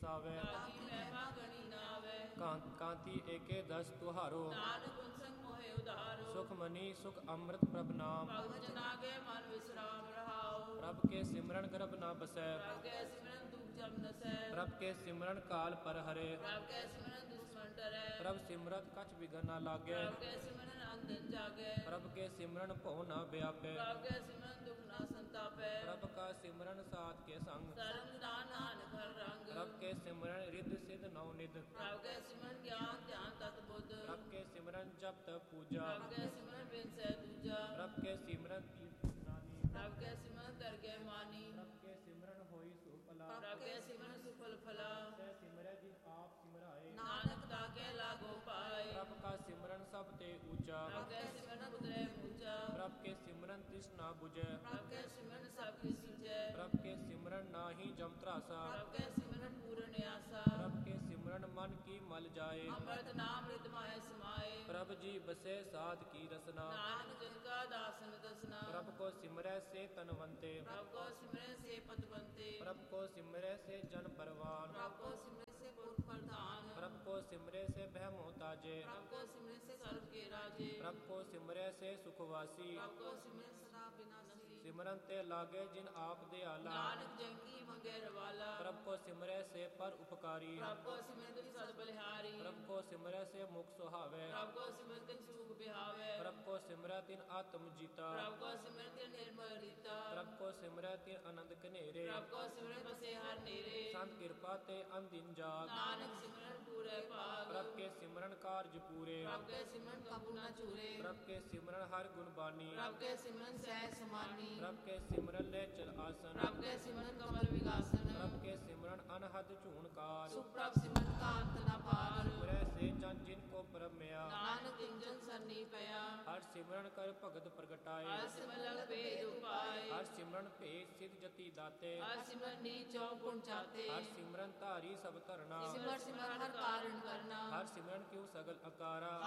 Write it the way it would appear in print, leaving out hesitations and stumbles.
ਵਸਾਵੇ। ਤਾਕੀ ਮਹਿਮਾ ਗਣੀ ਨਾ ਆਵੇ। ਕਾਂਤੀ ਏਕੇ ਦਸ ਤੁਹਾਰੋ। ਨਾਨਕ ਗੁਣ ਸੰਗ ਮੋਹਿ ਉਧਾਰੋ। ਸੁਖ ਮਨੀ ਸੁਖ ਅੰਮ੍ਰਿਤ ਪ੍ਰਭ ਨਾਮ। ਭਗਤ ਜਨਾ ਕੇ ਮਨ ਵਿਸਰਾਮ ਰਹਾਉ। ਪ੍ਰਭ ਕੇ ਸਿਮਰਨ ਗਰਭ ਨਾ ਬਸੈ। ਪ੍ਰਭ ਕੇ ਸਿਮਰਨ ਦੁਖ ਜਮ ਨਸੈ। ਪ੍ਰਭ ਕੇ ਸਿਮਰਨ ਕਾਲ ਪਰ ਹਰੇ। ਪ੍ਰਭ ਕੇ ਸਿਮਰਨ ਦੁਸ਼ਮਨ ਡਰੈ। ਪ੍ਰਭ ਸਿਮਰਤ ਕਛ ਵਿਘਨ ਨਾ ਲਾਗੈ। ਪ੍ਰਭ ਕੇ ਸਿਮਰਨ ਅੰਧਨ ਜਾਗੈ। ਪ੍ਰਭ ਕੇ ਸਿਮਰਨ ਭਉ ਨਾ ਵਿਆਪੈ। ਪ੍ਰਭ ਕੇ ਸਿਮਰਨ ਦੁਖ ਨਾ ਸੰਤਾਪੈ। ਪ੍ਰਭ ਕਾ ਸਿਮਰਨ ਸਾਧ ਕੇ ਸੰਗ। ਸਰਮ ਨਿਦਾਨ ਨਾਨਕ ਹਰ ਰੰਗ। ਪ੍ਰਭ ਕੇ ਸਿਮਰਨ ਰਿੱਧ ਸਿੱਧ ਨਉ ਨਿਧ। ਪ੍ਰਭ ਕੇ ਸਿਮਰਨ ਗਿਆਨ ਧਿਆਨ ਤਤ ਬੁੱਧ। ਪ੍ਰਭ ਕੇ ਸਿਮਰਨ ਜਪ ਤਪ ਪੂਜਾ। ਪ੍ਰਭ ਕੇ ਸਿਮਰਨ ਬਿਨ ਸਹਿ ਦੂਜਾ। ਪ੍ਰਭ ਕੇ ਸਿਮਰਨ ਤੀਰਥ ਸਨਾਨੀ। ਪ੍ਰਭ ਕੇ ਸਿਮਰਨ ਦਰਗਹਿ ਮਾਨੀ। ਪ੍ਰਭ ਕੇ ਸਿਮਰਨ ਹੋਈ ਸੁਫਲਾ। ਪ੍ਰਭ ਕੇ ਸਿਮਰਨ ਸੁਫਲ ਫਲਾ। ਸਹਿ ਸਿਮਰੈ ਜਿਨ ਆਪ ਸਿਮਰਾਏ। ਨਾਨਕ ਤਾਕੇ ਲਾਗੋ ਪਾਏ। ਪ੍ਰਭ ਕਾ ਸਿਮਰਨ ਸਭ ਤੇ ਊਚਾ। ਪ੍ਰਭ ਕੇ ਸਿਮਰਨ ਉਤਰੈ ਊਚਾ। ਪ੍ਰਭ ਕੇ ਸਿਮਰਨ ਤਿਸ ਨਾ 부ਜੈ। ਪ੍ਰਭ ਕੇ ਸਿਮਰਨ ਸਭ ਕੀ ਸੀਜੈ। ਪ੍ਰਭ ਕੇ ਸਿਮਰਨ ਨਾਹੀ ਜਮ ਤਰਾਸਾ। ਪ੍ਰਭ ਕੇ ਸਿਮਰਨ ਪੂਰਨ ਆਸਾ। ਪ੍ਰਭ ਕੇ ਸਿਮਰਨ ਮਨ ਕੀ ਮਲ ਜਾਏ। ਅੰਮ੍ਰਿਤ ਨਾਮ ਰਿਤ ਮਾਹਿ ਸਮਾਏ। ਪ੍ਰਭ ਜੀ ਬਸੇ ਸਾਧ ਕੀ ਰਸਨਾ। ਨਾਨਕ ਜਨ ਕਾ ਦਾਸਨ ਦਸਨਾ। ਪ੍ਰਭ ਕੋ ਸਿਮਰੈ ਸੇ ਤਨਵੰਤੇ। ਪ੍ਰਭ ਕੋ ਸਿਮਰੈ ਸੇ ਪਤਵੰਤੇ। ਪ੍ਰਭ ਕੋ ਸਿਮਰੈ ਸੇ ਜਨ ਪਰਵਾਨ। ਪ੍ਰਭ ਕੋ ਸਿਮਰੈ ਸੇ ਪੁਰਖ ਪ੍ਰਧਾਨ। ਪ੍ਰਭ ਕੋ ਸਿਮਰੈ ਸੇ ਬਹਿ ਤਾਜੇ। ਪ੍ਰਭ ਕੋ ਸਿਮਰੈ ਸੇ ਸਰਬ ਕੇ ਰਾਜੇ। ਪ੍ਰਭ ਕੋ ਸਿਮਰੈ ਸੇ ਸੁਖਵਾਸੀ। ਪ੍ਰਭ ਕੋ ਸਿਮਰੈ ਸਦਾ ਬਿਨਾਸੀ। ਸਿਮਰਨ ਤੇ ਲਾਗੇ ਜਿਨ ਆਪ ਦਿਆਲਾ। ਨਾਨਕ ਜਨ ਕੀ ਮੰਗੇ ਰਵਾਲਾ। ਪ੍ਰਭ ਕੋ ਸਿਮਰੈ ਸੇ ਪਰ ਉਪਕਾਰੀ। ਪ੍ਰਭ ਕੋ ਸਿਮਰੈ ਤਿਨ ਸਦ ਬਲਿਹਾਰੀ। ਪ੍ਰਭ ਕੋ ਸਿਮਰੈ ਸੇ ਮੁਖ ਸੁਹਾਵੈ। ਪ੍ਰਭ ਕੋ ਸਿਮਰੈ ਤਿਨ ਸੁਖ ਬਿਹਾਵੈ। ਪ੍ਰਭ ਕੋ ਸਿਮਰੈ ਤਿਨ ਆਤਮ ਜੀਤਾ। ਪ੍ਰਭ ਕੋ ਸਿਮਰੈ ਤਿਨ ਨਿਰਮਲ ਰੀਤਾ। ਪ੍ਰਭ ਕੋ ਸਿਮਰੈ ਤਿਨ ਆਨੰਦ ਕਨੇਰੇ। ਪ੍ਰਭ ਕੋ ਸਿਮਰੈ ਬਸੇ ਹਰ ਨੇਰੇ। ਸੰਤ ਕਿਰਪਾ ਤੇ ਅਨਦਿਨ ਜਾਗ। ਨਾਨਕ ਸਿਮਰਨ ਪੂਰੇ ਭਾਗ। ਪ੍ਰਭ ਕੇ ਸਿਮਰਨ ਕਾਰਜ ਪੂਰੇ। ਪ੍ਰਭ ਕੇ ਸਿਮਰਨ ਕਬੂ ਨਾ ਚੂਰੇ। ਪ੍ਰਭ ਕੇ ਸਿਮਰਨ ਹਰ ਗੁਣ ਬਾਣੀ। ਪ੍ਰਭ ਕੇ ਸਿਮਰਨ ਸਹਿ ਸਮਾਨੀ। ਪ੍ਰਭ ਕੇ ਸਿਮਰਨ ਲੈ ਚਲ ਆਸਨ। ਪ੍ਰਭ ਕੇ ਸਿਮਰਨ ਕਮਲ ਵਿਗਾਸਨ। ਪ੍ਰਭ ਕੇ ਸਿਮਰਨ ਅਨਹਦ ਝੂਣਕਾਰ। ਸੁਖ ਪ੍ਰਭ ਸਿਮਰਨ ਕਾ ਅੰਤ ਨ ਪਾਰ। ਸਿਮਰੈ ਸੇ ਜਨ ਜਿਨ ਕੋ ਪਰਮਿਆ। ਨਾਨਕ ਤਿੰਜਨ ਸਰਨੀ ਪਿਆ। ਹਰ ਸਿਮਰਨ ਕਰ ਭਗਤ ਪ੍ਰਗਟਾਏ। ਹਰ ਸਿਮਰਨ ਭੇਦ ਉਪਾਏ। ਹਰ ਸਿਮਰਨ ਭੇਦ ਸਿਧ ਜਤੀ ਦਾਤੇ। ਹਰ ਸਿਮਰਨ ਨੀਚ ਚੌ ਗੁਣ ਚਾਤੇ। ਹਰ ਸਿਮਰਨ ਧਾਰੀ ਸਭ ਧਰਨਾ। ਸਿਮਰ ਸਿਮਰ ਹਰ ਕਾਰਨ ਕਰਨਾ। ਹਰ ਸਿਮਰਨ ਕਿਉ ਸਗਲ ਅਕਾਰਾ।